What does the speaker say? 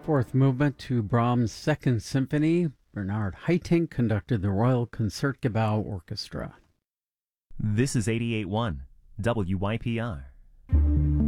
Fourth movement to Brahms' Second Symphony. Bernard Haitink conducted the Royal Concertgebouw Orchestra. This is 88.1 WYPR.